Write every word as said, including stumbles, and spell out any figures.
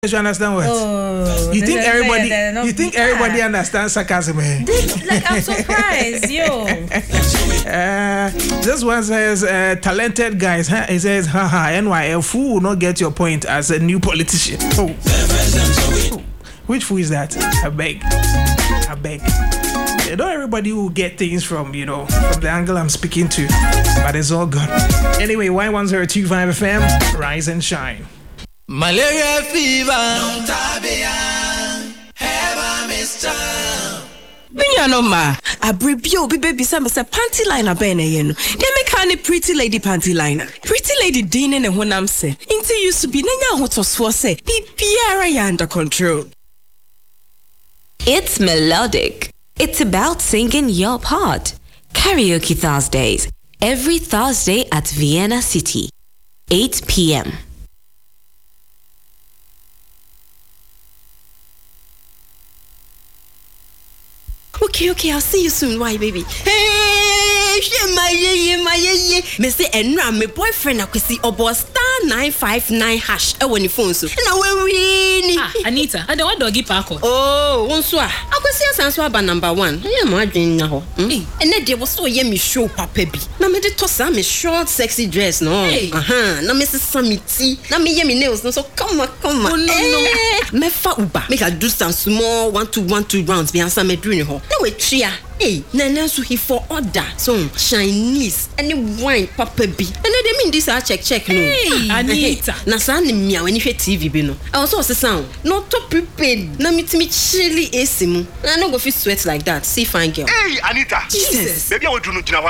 You understand what? Oh, you think everybody they're, they're you think everybody bad. Understands sarcasm, eh? Like, I'm surprised, yo. Uh, this one says uh, talented guys. Huh? He says, haha, N Y L fool will not get your point as a new politician. Oh. Which fool is that? I beg. I beg. Not everybody will get things from, you know, from the angle I'm speaking to, but it's all good. Anyway, Y one zero two five F M, rise and shine. Malaria fever, don't have a mister. Binya no ma, abribio bi baby say me say panty liner be na ye no. Dem me can pretty lady panty liner. Pretty lady din ne honam say. Inti used to be na nya hotoso say. Bibiara ya under control. It's melodic. It's about singing your part. Karaoke Thursdays, every Thursday at Vienna City, eight p.m. Okay, okay, I'll see you soon. Why, baby? Hey, my ye, my ye. Me say, enra, my boyfriend, I could see obo star nine five nine hash. I want your phone so. And I will win. Ah, Anita, I don't want doggy parko. Oh, one swa. I could see a answer about number one. I am margin now. And then there was so yummy show, papa. Now me the toss me short, sexy dress, no. Uh huh. Now Missus Samiti. Now me yummy nails, no. So come on, come on. Oh no, no. Me fa uba. Make I do some small one two one two rounds. Be answer me doing her. No we tria. Hey, Nana so he for order. So Chinese any wine papa bi. And they mean this I check check no. Hey, Anita. Na sa ni mia when you T V bi no. I also say sound. No to prepared. Na meet me chilly A C mu. Na no go fit sweat like that. See fine girl. Hey, Anita. Jesus. Baby I will do no